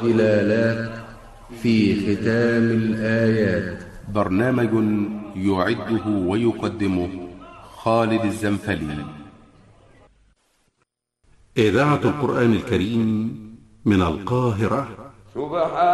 والإلالات في ختام الآيات. برنامج يعده ويقدمه خالد الزنفلي. إذاعة القرآن الكريم من القاهرة.